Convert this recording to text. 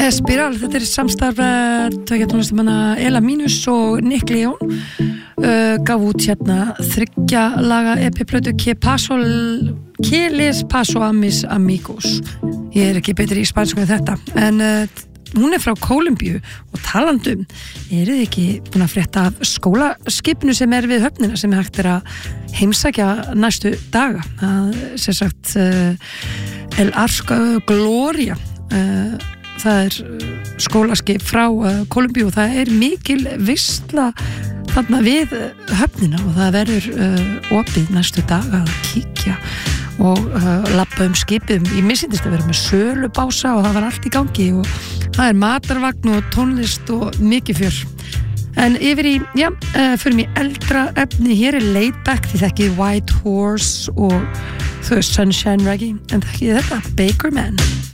Spiral, þetta samstarf tvekja tónlistamanna Ela Minus og Nick Leon gaf út hérna 3 laga EP-plötu Que les paso a mis amigos. Ég ekki betri í spænsku en þetta, en hún frá Kólumbíu og talandum, þið ekki búin að frétta af skólaskipinu sem við höfnina sem hægt að heimsækja næstu daga. Það sem sagt El Arca Gloria, það skólaskip frá Kólumbíu og það mikil veisla þarna við höfnina og það verður opið næstu daga að kíkja og labba skipið. Ég missindist að vera með sölubása og það var allt í gangi og það matarvagn og tónlist og mikið fjör. En yfir í, fyrir mig eldra efni, hér Laid Back, þið þekkið White Horse og Sunshine Reggae, en þekkið þetta, Baker Man.